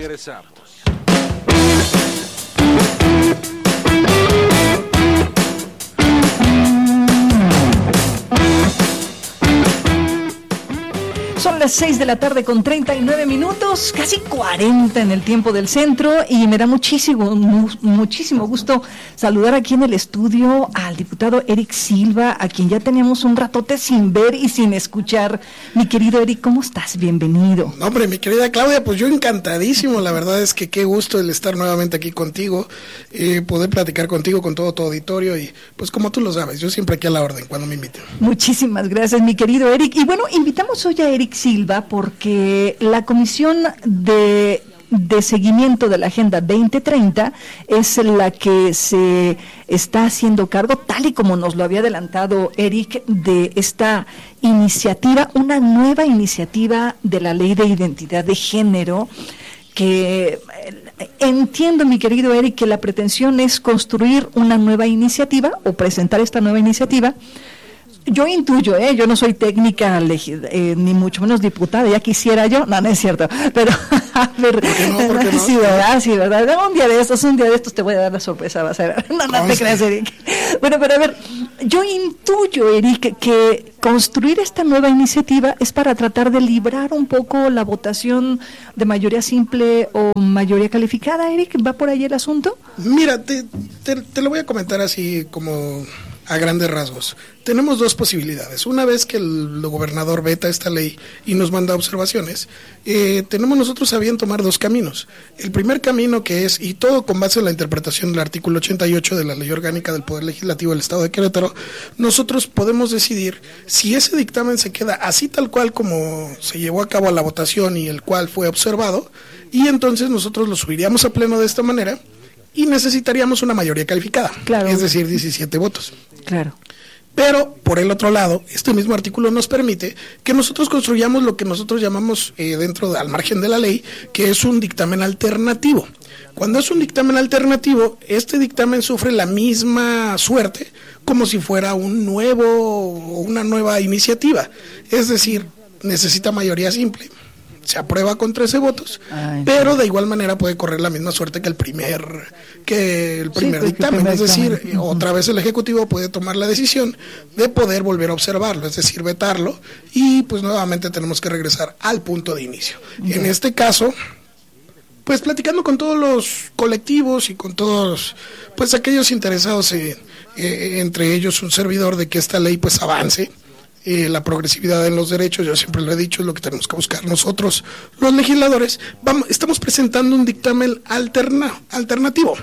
regresamos. Son las 6 de la tarde con 39 minutos, casi 40 en el tiempo del centro, y me da muchísimo gusto saludar aquí en el estudio al diputado Eric Silva, a quien ya teníamos un ratote sin ver y sin escuchar. Mi querido Eric, ¿cómo estás? Bienvenido. No, hombre, mi querida Claudia, pues yo encantadísimo, la verdad es que qué gusto el estar nuevamente aquí contigo, poder platicar contigo, con todo tu auditorio, y pues como tú lo sabes, yo siempre aquí a la orden cuando me inviten. Muchísimas gracias, mi querido Eric. Y bueno, invitamos hoy a Eric Silva porque la Comisión de Seguimiento de la Agenda 2030 es la que se está haciendo cargo, tal y como nos lo había adelantado Eric, de esta iniciativa, una nueva iniciativa de la Ley de Identidad de Género, que entiendo, mi querido Eric, que la pretensión es construir una nueva iniciativa o presentar esta nueva iniciativa. Yo intuyo, yo no soy técnica, ni mucho menos diputada, ya quisiera yo, no es cierto, pero a ver, ¿Por qué no? Sí, verdad, un día de estos te voy a dar la sorpresa, vas a ver, no te creas, Eric. Bueno, pero a ver, yo intuyo, Eric, que construir esta nueva iniciativa es para tratar de librar un poco la votación de mayoría simple o mayoría calificada. Eric, ¿va por ahí el asunto? Mira, te lo voy a comentar así como a grandes rasgos. Tenemos dos posibilidades. Una vez que el gobernador veta esta ley y nos manda observaciones, tenemos nosotros a bien tomar dos caminos. El primer camino, que es, y todo con base en la interpretación del artículo 88 de la Ley Orgánica del Poder Legislativo del Estado de Querétaro, nosotros podemos decidir si ese dictamen se queda así tal cual como se llevó a cabo a la votación y el cual fue observado, y entonces nosotros lo subiríamos a pleno de esta manera y necesitaríamos una mayoría calificada, claro, es decir, 17 votos. Claro. Pero, por el otro lado, este mismo artículo nos permite que nosotros construyamos lo que nosotros llamamos al margen de la ley, que es un dictamen alternativo. Cuando es un dictamen alternativo, este dictamen sufre la misma suerte como si fuera una nueva iniciativa. Es decir, necesita mayoría simple. Se aprueba con 13 votos, pero de igual manera puede correr la misma suerte que el primer dictamen, es decir, otra vez el Ejecutivo puede tomar la decisión de poder volver a observarlo, es decir, vetarlo, y pues nuevamente tenemos que regresar al punto de inicio. En este caso, pues platicando con todos los colectivos y con todos pues aquellos interesados, entre ellos un servidor, de que esta ley pues avance. La progresividad en los derechos, yo siempre lo he dicho, es lo que tenemos que buscar nosotros, los legisladores. Estamos presentando un dictamen alternativo.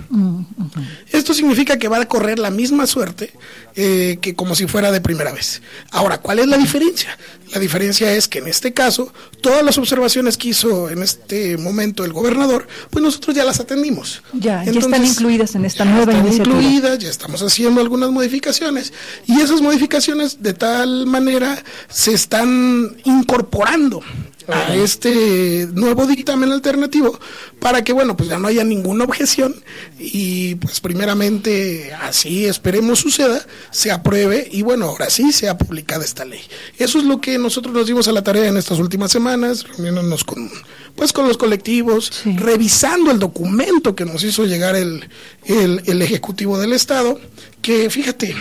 Esto significa que va a correr la misma suerte que como si fuera de primera vez. Ahora, ¿cuál es la diferencia? La diferencia es que en este caso, todas las observaciones que hizo en este momento el gobernador, pues nosotros ya las atendimos. Ya están incluidas en esta nueva iniciativa. Ya estamos haciendo algunas modificaciones, y esas modificaciones de tal manera se están incorporando a este nuevo dictamen alternativo para que, bueno, pues ya no haya ninguna objeción y pues primeramente, así esperemos suceda, se apruebe y bueno, ahora sí sea publicada esta ley. Eso es lo que nosotros nos dimos a la tarea en estas últimas semanas, reuniéndonos con los colectivos, sí, revisando el documento que nos hizo llegar el Ejecutivo del Estado, que fíjate,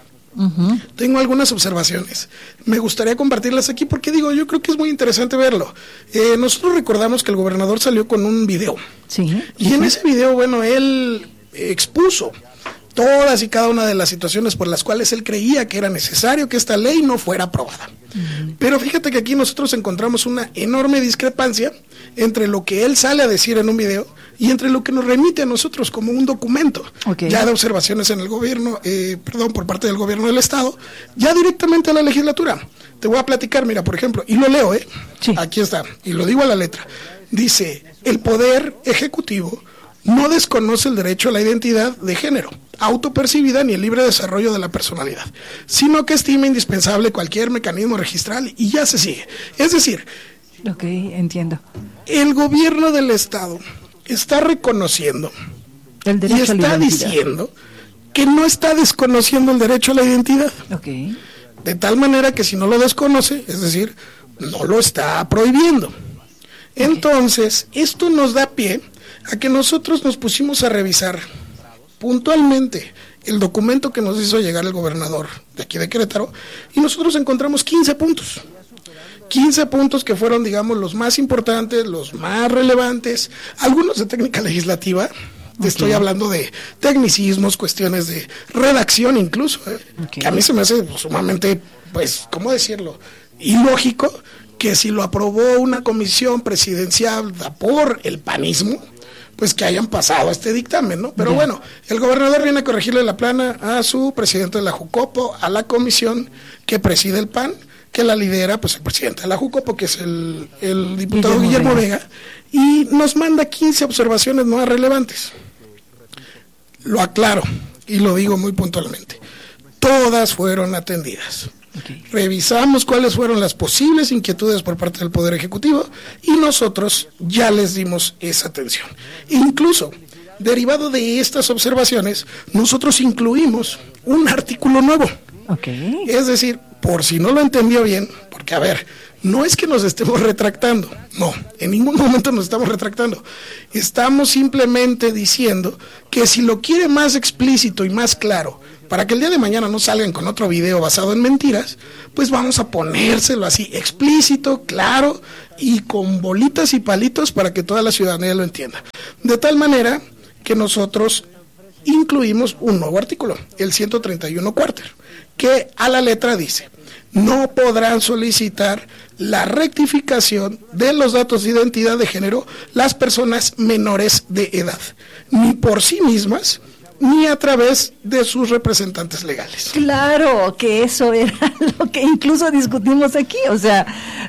tengo algunas observaciones. Me gustaría compartirlas aquí porque yo creo que es muy interesante verlo. Nosotros recordamos que el gobernador salió con un video. Sí. Y en ese video, bueno, él expuso todas y cada una de las situaciones por las cuales él creía que era necesario que esta ley no fuera aprobada. Pero fíjate que aquí nosotros encontramos una enorme discrepancia entre lo que él sale a decir en un video y entre lo que nos remite a nosotros como un documento, ya de observaciones en el gobierno, por parte del gobierno del Estado, ya directamente a la legislatura. Te voy a platicar, mira, por ejemplo, y lo leo, sí, aquí está, y lo digo a la letra. Dice: el Poder Ejecutivo no desconoce el derecho a la identidad de género autopercibida ni el libre desarrollo de la personalidad, sino que estima indispensable cualquier mecanismo registral, y ya se sigue. Es decir, entiendo. El gobierno del Estado está reconociendo el derecho y está diciendo que no está desconociendo el derecho a la identidad. De tal manera que si no lo desconoce, es decir, no lo está prohibiendo. Entonces, esto nos da pie a que nosotros nos pusimos a revisar puntualmente el documento que nos hizo llegar el gobernador de aquí de Querétaro, y nosotros encontramos 15 puntos. 15 puntos que fueron, digamos, los más importantes, los más relevantes, algunos de técnica legislativa. Estoy hablando de tecnicismos, cuestiones de redacción incluso, que a mí se me hace sumamente, pues, ¿cómo decirlo?, ilógico que si lo aprobó una comisión presidencial por el panismo, pues que hayan pasado este dictamen, ¿no? Pero bueno, el gobernador viene a corregirle la plana a su presidente de la Jucopo, a la comisión que preside el PAN, que la lidera, pues, el presidente de la Jucopo, que es el diputado Guillermo Vega, y nos manda 15 observaciones no relevantes. Lo aclaro y lo digo muy puntualmente. Todas fueron atendidas. Revisamos cuáles fueron las posibles inquietudes por parte del Poder Ejecutivo y nosotros ya les dimos esa atención. Incluso, derivado de estas observaciones, nosotros incluimos un artículo nuevo. Es decir, por si no lo entendió bien, porque a ver, no es que nos estemos retractando, no, en ningún momento nos estamos retractando. Estamos simplemente diciendo que si lo quiere más explícito y más claro, para que el día de mañana no salgan con otro video basado en mentiras, pues vamos a ponérselo así, explícito, claro, y con bolitas y palitos para que toda la ciudadanía lo entienda. De tal manera que nosotros incluimos un nuevo artículo, el 131 cuarter, que a la letra dice: no podrán solicitar la rectificación de los datos de identidad de género las personas menores de edad, ni por sí mismas, ni a través de sus representantes legales. Claro, que eso era lo que incluso discutimos aquí, o sea,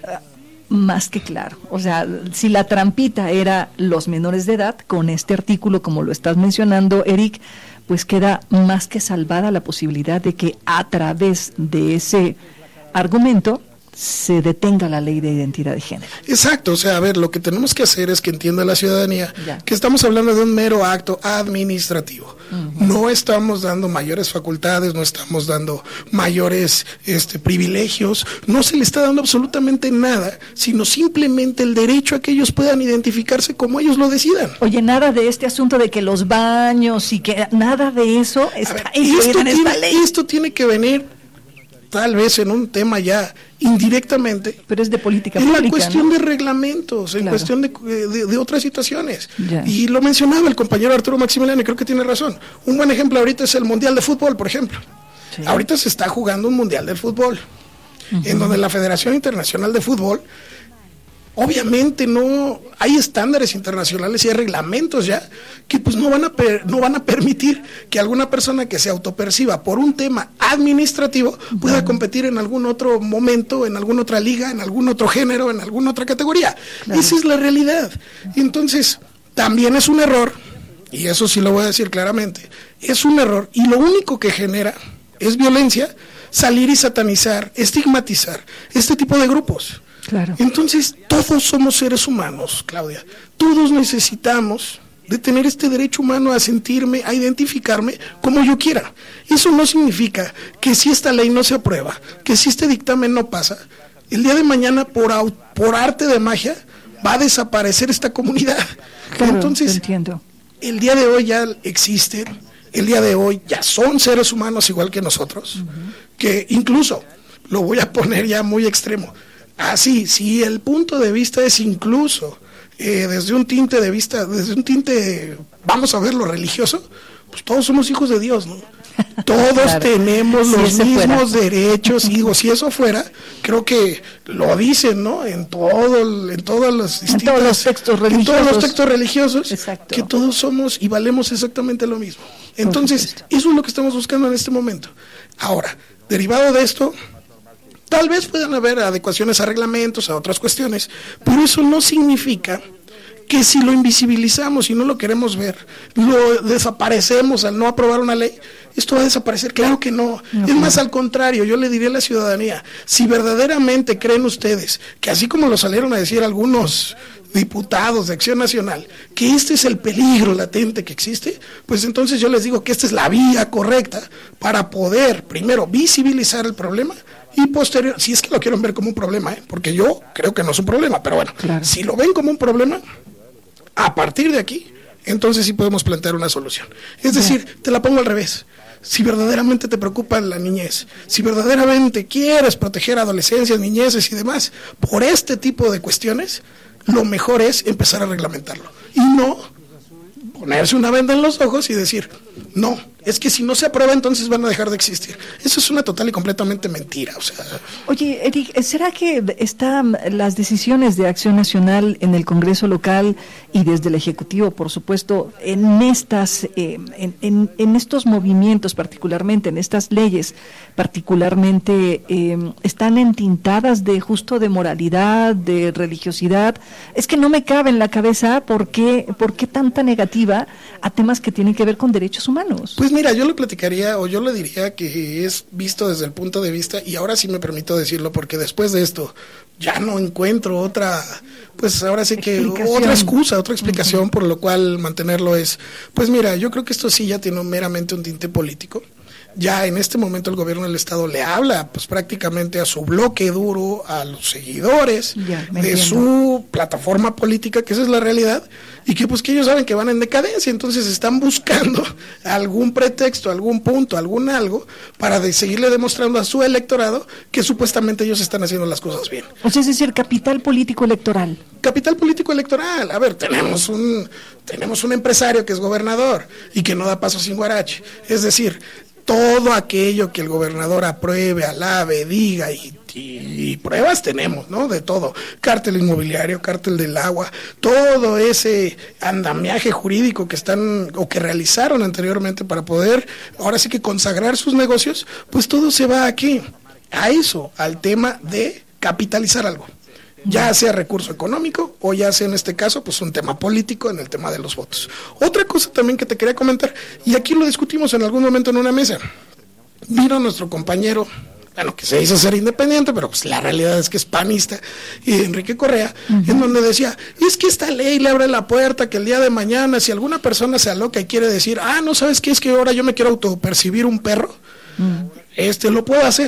más que claro. O sea, si la trampita era los menores de edad, con este artículo, como lo estás mencionando, Eric, pues queda más que salvada la posibilidad de que a través de ese argumento se detenga la ley de identidad de género. Exacto, o sea, a ver, lo que tenemos que hacer es que entienda la ciudadanía que estamos hablando de un mero acto administrativo. No estamos dando mayores facultades, no estamos dando mayores privilegios, no se le está dando absolutamente nada, sino simplemente el derecho a que ellos puedan identificarse como ellos lo decidan. Oye, nada de este asunto de que los baños y que nada de eso está incluido en esta ley. Esto tiene que venir tal vez en un tema ya indirectamente, pero es de política pública, en la cuestión, ¿no?, de reglamentos, en cuestión de otras situaciones. Y lo mencionaba el compañero Arturo Maximiliano, y creo que tiene razón. Un buen ejemplo ahorita es el Mundial de Fútbol, por ejemplo. Ahorita se está jugando un Mundial de Fútbol, en donde la Federación Internacional de Fútbol, obviamente no hay estándares internacionales y hay reglamentos ya que pues no van a permitir que alguna persona que se autoperciba por un tema administrativo pueda competir en algún otro momento, en alguna otra liga, en algún otro género, en alguna otra categoría. Esa es la realidad. Entonces, también es un error, y eso sí lo voy a decir claramente, es un error, y lo único que genera es violencia, salir y satanizar, estigmatizar este tipo de grupos. Entonces, todos somos seres humanos, Claudia. Todos necesitamos de tener este derecho humano a sentirme, a identificarme como yo quiera. Eso no significa que si esta ley no se aprueba, que si este dictamen no pasa, el día de mañana por arte de magia va a desaparecer esta comunidad. Entonces, el día de hoy ya existen, el día de hoy ya son seres humanos igual que nosotros, que incluso, lo voy a poner ya muy extremo, así, si el punto de vista es incluso desde un tinte, vamos a verlo religioso, pues todos somos hijos de Dios, ¿no? Todos tenemos los mismos derechos, y digo, si eso fuera, creo que lo dicen, ¿no? En todos los textos religiosos, que todos somos y valemos exactamente lo mismo. Entonces, eso es lo que estamos buscando en este momento. Ahora, derivado de esto, tal vez puedan haber adecuaciones a reglamentos, a otras cuestiones, pero eso no significa que si lo invisibilizamos y no lo queremos ver, lo desaparecemos al no aprobar una ley, esto va a desaparecer. Claro que no. Es más, al contrario, yo le diría a la ciudadanía, si verdaderamente creen ustedes que así como lo salieron a decir algunos diputados de Acción Nacional, que este es el peligro latente que existe, pues entonces yo les digo que esta es la vía correcta para poder, primero, visibilizar el problema y posterior, si es que lo quieren ver como un problema, porque yo creo que no es un problema, pero bueno, claro, si lo ven como un problema, a partir de aquí, entonces sí podemos plantear una solución. Es decir, te la pongo al revés. Si verdaderamente te preocupa la niñez, si verdaderamente quieres proteger adolescencias, niñeces y demás, por este tipo de cuestiones, lo mejor es empezar a reglamentarlo. Y no ponerse una venda en los ojos y decir, no, es que si no se aprueba entonces van a dejar de existir. Eso es una total y completamente mentira. O sea. Oye, Eric, ¿será que están las decisiones de Acción Nacional en el Congreso local y desde el Ejecutivo, por supuesto, en estas, en estos movimientos particularmente, en estas leyes particularmente, están entintadas de justo de moralidad, de religiosidad? Es que no me cabe en la cabeza por qué tanta negativa a temas que tienen que ver con derechos humanos. Pues mira, yo le platicaría o yo le diría que es visto desde el punto de vista, y ahora sí me permito decirlo porque después de esto ya no encuentro otra, pues ahora sí que otra excusa, otra explicación por lo cual mantenerlo es, pues mira, yo creo que esto sí ya tiene meramente un tinte político. Ya en este momento el gobierno del estado le habla pues prácticamente a su bloque duro, a los seguidores de su plataforma política, que esa es la realidad, y que pues que ellos saben que van en decadencia, entonces están buscando algún pretexto, algún punto, algún algo para seguirle demostrando a su electorado que supuestamente ellos están haciendo las cosas bien. O sea, es decir, capital político electoral. Capital político electoral. A ver, tenemos un empresario que es gobernador y que no da paso sin guarache. Es decir, todo aquello que el gobernador apruebe, alabe, diga y pruebas tenemos, ¿no? De todo. Cártel inmobiliario, cártel del agua, todo ese andamiaje jurídico que están o que realizaron anteriormente para poder, ahora sí que consagrar sus negocios, pues todo se va aquí, a eso, al tema de capitalizar algo. Ya sea recurso económico o ya sea en este caso pues un tema político en el tema de los votos. Otra cosa también que te quería comentar, y aquí lo discutimos en algún momento en una mesa, vino nuestro compañero, bueno, que se hizo ser independiente, pero pues la realidad es que es panista, y Enrique Correa, en donde decía, es que esta ley le abre la puerta que el día de mañana, si alguna persona se aloca y quiere decir, no, ¿sabes qué? Es que ahora yo me quiero autopercibir un perro, lo puedo hacer.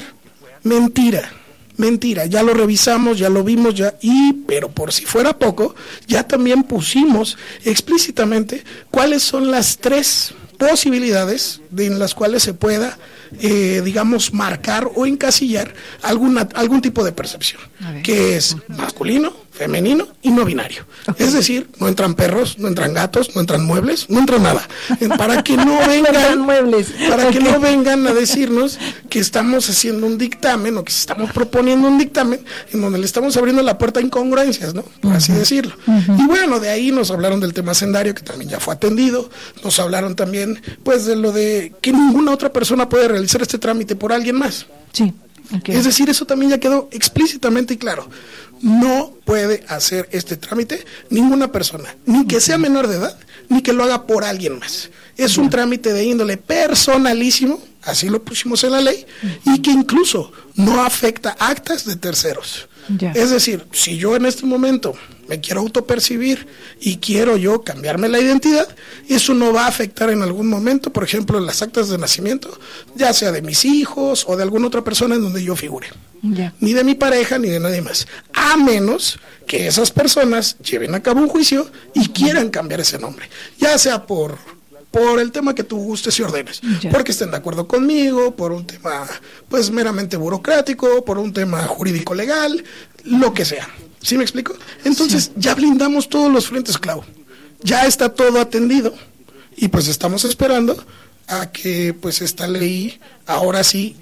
Mentira, ya lo revisamos, ya lo vimos, pero por si fuera poco, ya también pusimos explícitamente cuáles son las 3 posibilidades en las cuales se pueda, digamos, marcar o encasillar algún tipo de percepción, que es masculino, femenino y no binario. Okay. Es decir, no entran perros, no entran gatos, no entran muebles, no entra nada. Para que no vengan, que no vengan a decirnos que estamos haciendo un dictamen o que estamos proponiendo un dictamen en donde le estamos abriendo la puerta a incongruencias, ¿no? Por así decirlo. Y bueno, de ahí nos hablaron del tema hacendario, que también ya fue atendido. Nos hablaron también, pues, de lo de que ninguna otra persona puede realizar este trámite por alguien más. Sí. Okay. Es decir, eso también ya quedó explícitamente y claro. No puede hacer este trámite ninguna persona, ni que sea menor de edad, ni que lo haga por alguien más. Es un trámite de índole personalísimo, así lo pusimos en la ley, y que incluso no afecta actas de terceros. Es decir, si yo en este momento me quiero autopercibir y quiero yo cambiarme la identidad, eso no va a afectar en algún momento, por ejemplo, en las actas de nacimiento, ya sea de mis hijos o de alguna otra persona en donde yo figure. Ni de mi pareja ni de nadie más, a menos que esas personas lleven a cabo un juicio y quieran cambiar ese nombre, ya sea por el tema que tú gustes y ordenes, porque estén de acuerdo conmigo, por un tema pues meramente burocrático, por un tema jurídico legal, lo que sea. ¿Sí me explico? Entonces ya blindamos todos los frentes, Clau. Ya está todo atendido y pues estamos esperando a que pues esta ley ahora sí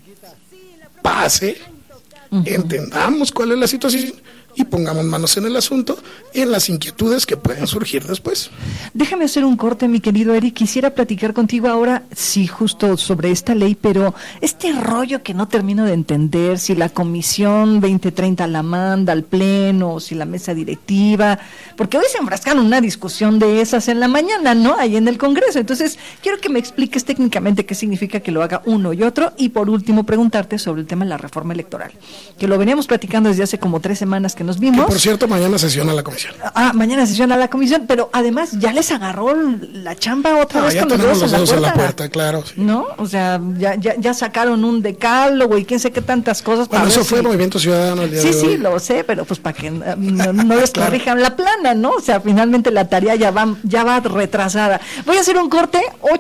pase, entendamos cuál es la situación y pongamos manos en el asunto y en las inquietudes que pueden surgir después. Déjame hacer un corte, mi querido Eric. Quisiera platicar contigo ahora, sí, justo sobre esta ley, pero este rollo que no termino de entender, si la Comisión 2030 la manda al Pleno, si la mesa directiva, porque hoy se enfrascaron una discusión de esas en la mañana, ¿no? Ahí en el Congreso. Entonces, quiero que me expliques técnicamente qué significa que lo haga uno y otro, y por último preguntarte sobre el tema de la reforma electoral, que lo veníamos platicando desde hace como 3 semanas que que nos vimos. Que, por cierto, mañana sesiona la comisión. Mañana sesiona la comisión, pero además ya les agarró la chamba otra vez. Ya con tenemos los dedos en en la puerta, claro. Sí. ¿No? O sea, ya sacaron un decálogo y quién sé qué tantas cosas. Bueno, eso fue Movimiento Ciudadano el día de hoy. Sí, lo sé, pero pues para que no les corrijan la plana, ¿no? O sea, finalmente la tarea ya va retrasada. Voy a hacer un corte,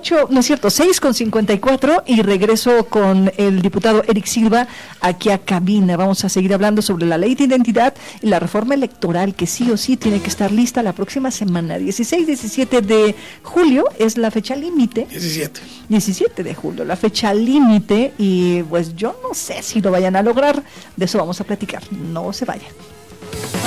6:54 y regreso con el diputado Eric Silva aquí a cabina. Vamos a seguir hablando sobre la ley de identidad y la reforma electoral que sí o sí tiene que estar lista la próxima semana. 16-17 de julio es la fecha límite. 17 de julio, la fecha límite, y pues yo no sé si lo vayan a lograr. De eso vamos a platicar. No se vayan.